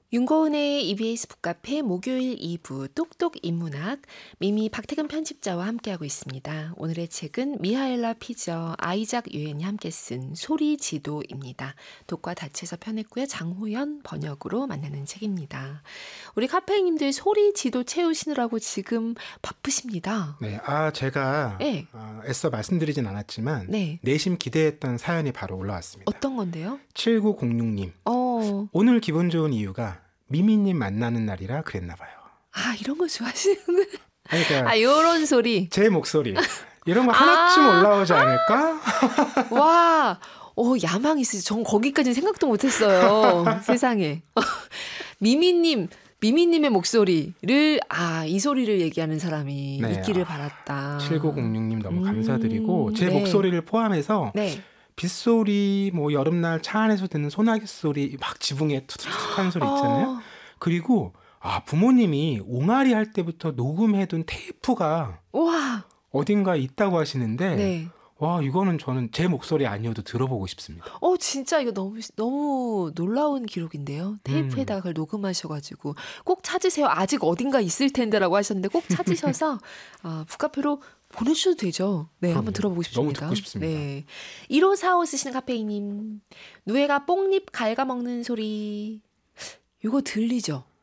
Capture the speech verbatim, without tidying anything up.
윤고은의 이비에스 북카페 목요일 이 부 똑똑 인문학 미미 박태근 편집자와 함께하고 있습니다. 오늘의 책은 미하엘라 피저, 아이작 유엔이 함께 쓴 소리지도입니다. 독과 다채에서 편했고요. 장호연 번역으로 만나는 책입니다. 우리 카페님들 소리지도 채우시느라고 지금 바쁘십니다. 네, 아 제가 네. 어, 애써 말씀드리진 않았지만 네. 내심 기대했던 사연이 바로 올라왔습니다. 어떤 건데요? 칠구공육 님. 어. 오늘 기분 좋은 이유가 미미님 만나는 날이라 그랬나 봐요. 아, 이런 거 좋아하시는구나. 아니, 그러니까 아, 요런 소리. 제 목소리. 이런 거 하나쯤 아~ 올라오지 않을까? 와, 어, 야망 있으시. 전 거기까지는 생각도 못했어요. 세상에. 미미님, 미미님의 목소리를, 아, 이 소리를 얘기하는 사람이 네, 있기를 아, 바랐다. 칠구공육 님 너무 음, 감사드리고 제 네. 목소리를 포함해서 네. 빗소리, 뭐 여름날 차 안에서 듣는 소나기 소리, 막 지붕에 툭툭툭 하는 소리 있잖아요. 어. 그리고 아 부모님이 옹알이 할 때부터 녹음해둔 테이프가 와. 어딘가에 있다고 하시는데 네. 와 이거는 저는 제 목소리 아니어도 들어보고 싶습니다. 어 진짜 이거 너무 너무 놀라운 기록인데요. 테이프에다가 그걸 녹음하셔가지고 꼭 찾으세요. 아직 어딘가 있을 텐데라고 하셨는데 꼭 찾으셔서 아, 북카페로 보내주셔도 되죠. 네, 그럼요. 한번 들어보고 싶습니다. 너무 듣고 싶습니다. 네. 일오사오 쓰시는 카페이님. 누에가 뽕잎 갉아먹는 소리. 이거 들리죠?